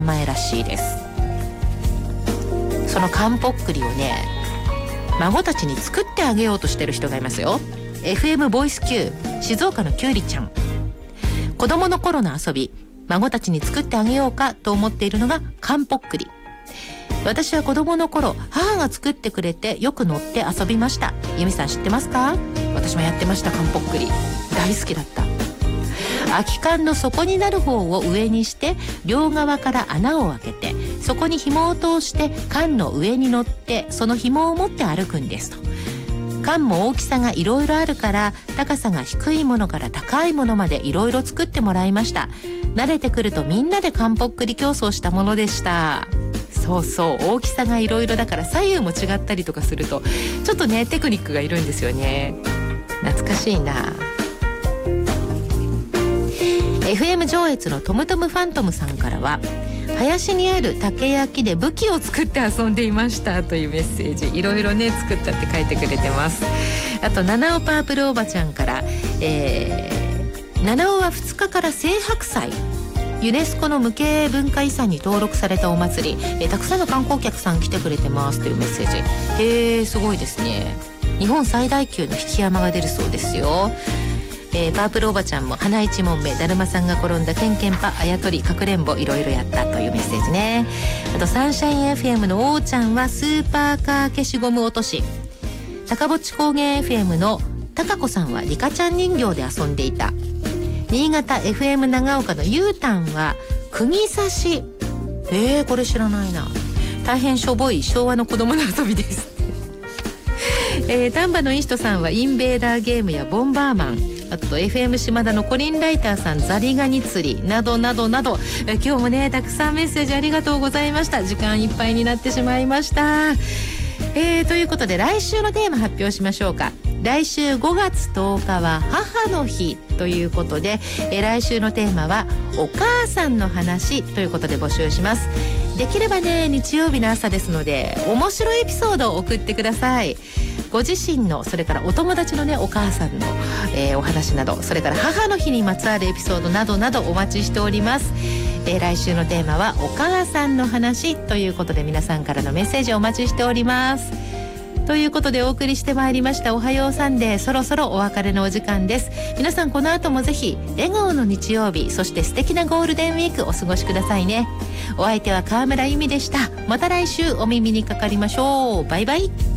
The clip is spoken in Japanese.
前らしいです。そのかんぽっくりをね、孫たちに作ってあげようとしてる人がいますよ。 FM ボイス Q 静岡のきゅうりちゃん。子供の頃の遊び、孫たちに作ってあげようかと思っているのがかんぽっくり。私は子供の頃、母が作ってくれてよく乗って遊びました。由美さん知ってますか？私もやってました。かんぽっくり大好きだった。空き缶の底になる方を上にして両側から穴を開けて、そこに紐を通して缶の上に乗ってその紐を持って歩くんですと。缶も大きさがいろいろあるから、高さが低いものから高いものまでいろいろ作ってもらいました。慣れてくるとみんなでかんぽっくり競争したものでした。そうそう、大きさがいろいろだから左右も違ったりとかするとちょっとねテクニックがいるんですよね。懐かしいな。FM 上越のトムトムファントムさんからは、林にある竹焼きで武器を作って遊んでいましたというメッセージ。いろいろね作ったって書いてくれてます。あと七尾パープルおばちゃんから、七尾は2日から青白祭、ユネスコの無形文化遺産に登録されたお祭り、たくさんの観光客さん来てくれてますというメッセージ。へー、すごいですね。日本最大級の引山が出るそうですよ。パープルおばちゃんも花一問目、だるまさんが転んだ、ケンケンパ、あやとり、かくれんぼ、いろいろやったというメッセージね。あとサンシャイン FM のおーちゃんはスーパーカー消しゴム落とし、高ぼっち高原 FM のたかこさんはリカちゃん人形で遊んでいた。新潟 FM 長岡のゆうたんは釘刺し、これ知らないな。大変しょぼい昭和の子供の遊びです丹波のいい人さんはインベーダーゲームやボンバーマン、あと FM 島田のコリンライターさんザリガニ釣りなどなどなど、今日もねたくさんメッセージありがとうございました。時間いっぱいになってしまいました。ということで来週のテーマ発表しましょうか。来週5月10日は母の日ということで、来週のテーマはお母さんの話ということで募集します。できればね日曜日の朝ですので面白いエピソードを送ってください。ご自身の、それからお友達のねお母さんの、お話など、それから母の日にまつわるエピソードなどなどお待ちしております。来週のテーマはお母さんの話ということで、皆さんからのメッセージをお待ちしております。ということでお送りしてまいりましたおはようサンデー、そろそろお別れのお時間です。皆さんこの後もぜひ笑顔の日曜日、そして素敵なゴールデンウィークお過ごしくださいね。お相手は川村由美でした。また来週お耳にかかりましょう。バイバイ。